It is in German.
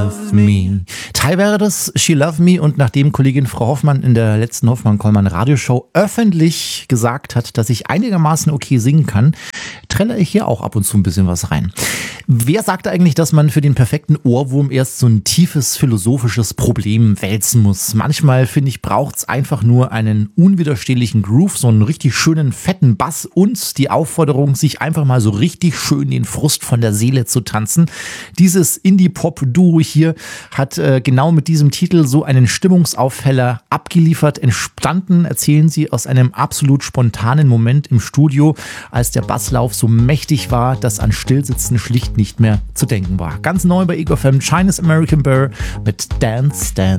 Love Me. Teil wäre das She Love Me, und nachdem Kollegin Frau Hoffmann in der letzten Hoffmann-Kollmann Radioshow öffentlich gesagt hat, dass ich einigermaßen okay singen kann, trelle ich hier auch ab und zu ein bisschen was rein. Wer sagt eigentlich, dass man für den perfekten Ohrwurm erst so ein tiefes philosophisches Problem wälzen muss? Manchmal, finde ich, braucht es einfach nur einen unwiderstehlichen Groove, so einen richtig schönen, fetten Bass und die Aufforderung, sich einfach mal so richtig schön den Frust von der Seele zu tanzen. Dieses Indie-Pop-Duo hier hat genau mit diesem Titel so einen Stimmungsaufheller abgeliefert. Entstanden, erzählen sie, aus einem absolut spontanen Moment im Studio, als der Basslauf so mächtig war, dass an Stillsitzen schlicht nicht mehr zu denken war. Ganz neu bei Ego FM, Chinese American Bear mit Dance, Dance.